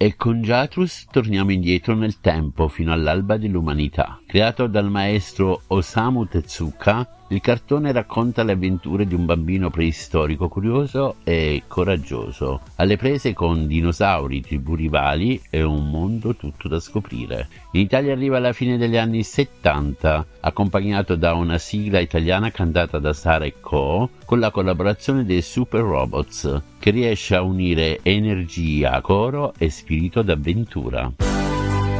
E con Jatrus torniamo indietro nel tempo, fino all'alba dell'umanità. Creato dal maestro Osamu Tezuka, il cartone racconta le avventure di un bambino preistorico curioso e coraggioso, alle prese con dinosauri, tribù rivali e un mondo tutto da scoprire. In Italia arriva alla fine degli anni 70, accompagnato da una sigla italiana cantata da Sara e Co, con la collaborazione dei Super Robots, che riesce a unire energia, coro e spirito d'avventura.